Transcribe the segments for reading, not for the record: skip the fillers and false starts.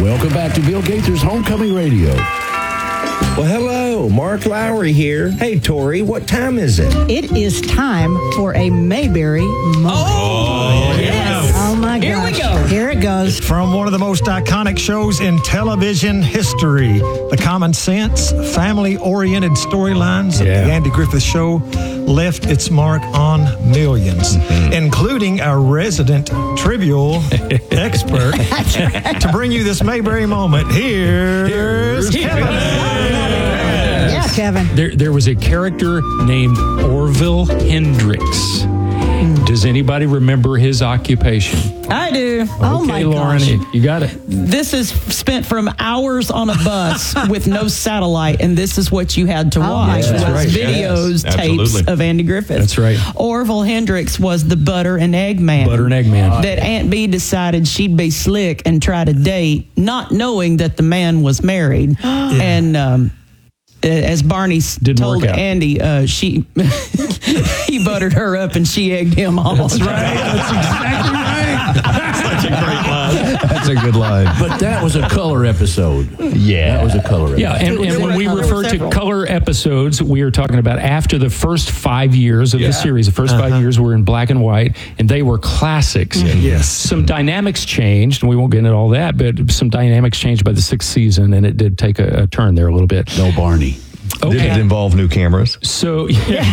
Welcome back to Bill Gaither's Homecoming Radio. Well, hello, Mark Lowry here. Hey, Tori, what time is it? It is time for a Mayberry moment. Oh, yes. Oh, my gosh. Here we go. Here it goes. From one of the most iconic shows in television history, the common sense, family-oriented storylines of the Andy Griffith Show left its mark on millions, including our resident trivial expert. That's right. To bring you this Mayberry moment, here's Kevin. Yeah, Kevin. There was a character named Orville Hendricks. Does anybody remember his occupation? I do. Oh, my Okay, Lauren, gosh. you got it. This is spent from hours on a bus with no satellite, and this is what you had to watch. Yes, was that's right. videos, Yes, tapes absolutely. of Andy Griffith. That's right. Orville Hendricks was the butter and egg man. Butter and egg man. That Aunt Bee decided she'd be slick and try to date, not knowing that the man was married. And as Barney Didn't told work out. Andy, he buttered her up and she egged him on. That's right. That's exactly right. Such a great line. That's a good line. But that was a color episode. Yeah. That was a color episode. Yeah, and when we There were refer to several. color episodes, we are talking about after the first 5 years of the series. The first 5 years were in black and white, and they were classics. Yes. Some dynamics changed, and we won't get into all that, but some dynamics changed by the sixth season, and it did take a turn there a little bit. No Barney. Did it involve new cameras? So,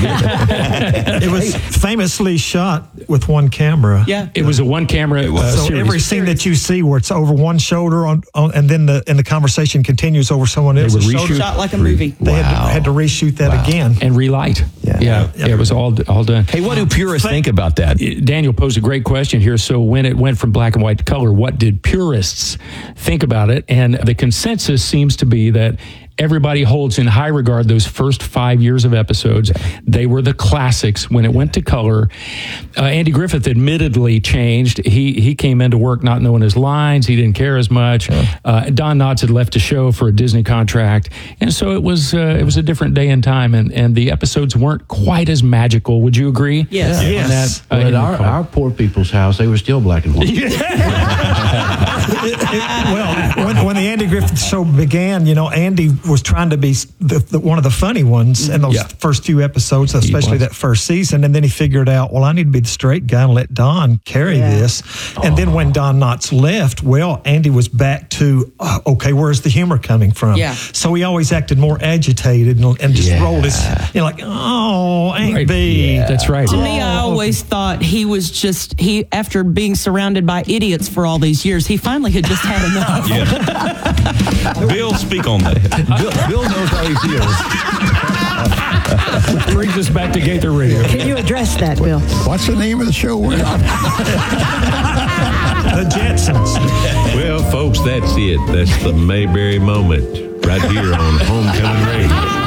It was famously shot with one camera. Yeah. it was a one-camera So series. every scene that you see where it's over one shoulder and then the conversation continues over someone else's would shoulder, Shot like a movie. they had to reshoot that again. and relight. Yeah, it was all done. Hey, what do purists think about that? Daniel posed a great question here. So when it went from black and white to color, what did purists think about it? And the consensus seems to be that everybody holds in high regard those first 5 years of episodes. They were the classics. When it went to color, Andy Griffith admittedly changed. He came into work not knowing his lines. He didn't care as much. Don Knotts had left the show for a Disney contract. And so it was a different day and time, and the episodes weren't quite as magical. Would you agree? Yes. Yes. On that, But at Henry Cole? our poor people's house, they were still black and white. Well, when the Andy Griffith Show began, Andy was trying to be one of the funny ones in those first few episodes, especially that first season. And then he figured out, well, I need to be the straight guy and let Don carry this. And then when Don Knotts left, well, Andy was back to, okay, where's the humor coming from? Yeah. So he always acted more agitated and just rolled his, like, oh, Aunt Right. B. That's right. To me, I always thought he was after being surrounded by idiots for all these years, he finally had just had enough. Bill, speak on that. Bill knows how he feels. Brings us back to Gaither Radio. Can you address that, Bill? What's the name of the show? The Jetsons. Well, folks, that's it. That's the Mayberry moment right here on Homecoming Radio.